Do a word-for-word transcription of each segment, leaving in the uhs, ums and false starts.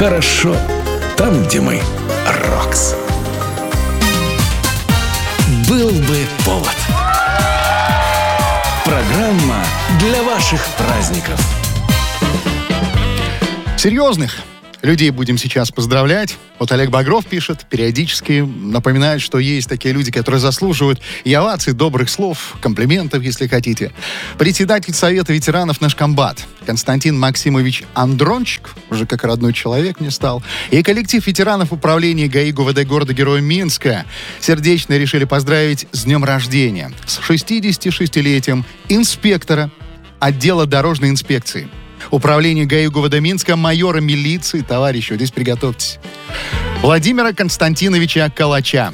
хорошо там, где мы. Рокс. Был бы повод. Программа для ваших праздников. Серьезных людей будем сейчас поздравлять. Вот Олег Багров пишет, периодически напоминает, что есть такие люди, которые заслуживают и оваций, добрых слов, комплиментов, если хотите. Председатель Совета ветеранов наш комбат Константин Максимович Андрончик, уже как родной человек мне стал, и коллектив ветеранов управления ГАИ ГУВД города-героя Минска сердечно решили поздравить с днем рождения, с шестидесятишестилетием инспектора отдела дорожной инспекции Управление ГАИ ГУВД Минска, майора милиции, товарищи, вот здесь приготовьтесь, Владимира Константиновича Калача.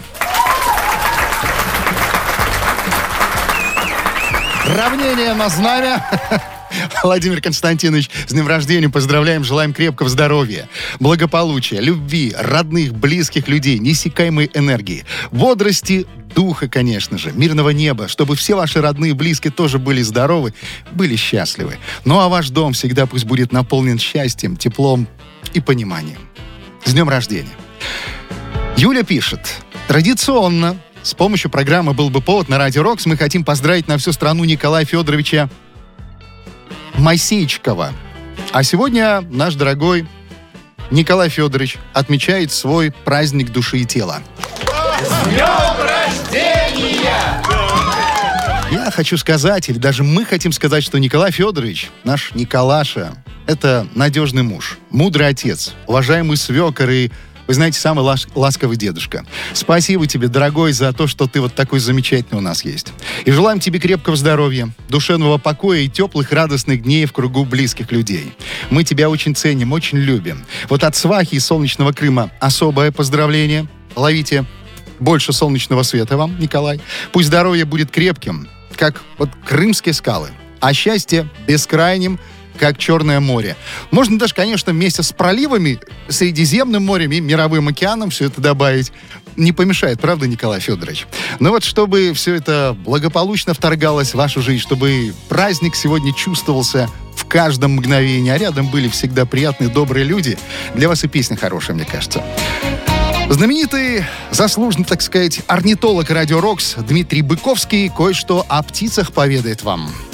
Равнение на знамя. Владимир Константинович, с днем рождения поздравляем, желаем крепкого здоровья, благополучия, любви, родных, близких людей, неиссякаемой энергии, бодрости духа, конечно же, мирного неба, чтобы все ваши родные и близкие тоже были здоровы, были счастливы. Ну а ваш дом всегда пусть будет наполнен счастьем, теплом и пониманием. С днем рождения. Юля пишет, традиционно с помощью программы «Был бы повод» на Радио Рокс мы хотим поздравить на всю страну Николая Федоровича Масейчикова. А сегодня наш дорогой Николай Федорович отмечает свой праздник души и тела. С днем рождения! Я хочу сказать, или даже мы хотим сказать, что Николай Федорович, наш Николаша, это надежный муж, мудрый отец, уважаемый свекор и, вы знаете, самый лас- ласковый дедушка. Спасибо тебе, дорогой, за то, что ты вот такой замечательный у нас есть. И желаем тебе крепкого здоровья, душевного покоя и теплых, радостных дней в кругу близких людей. Мы тебя очень ценим, очень любим. Вот от свахи из солнечного Крыма особое поздравление. Ловите больше солнечного света вам, Николай. Пусть здоровье будет крепким, как вот крымские скалы, а счастье бескрайним, как Черное море. Можно даже, конечно, вместе с проливами, Средиземным морем и Мировым океаном все это добавить. Не помешает, правда, Николай Федорович? Но вот чтобы все это благополучно вторгалось в вашу жизнь, чтобы праздник сегодня чувствовался в каждом мгновении, а рядом были всегда приятные, добрые люди, для вас и песня хорошая, мне кажется. Знаменитый, заслуженный, так сказать, орнитолог Радио Рокс Дмитрий Быковский кое-что о птицах поведает вам.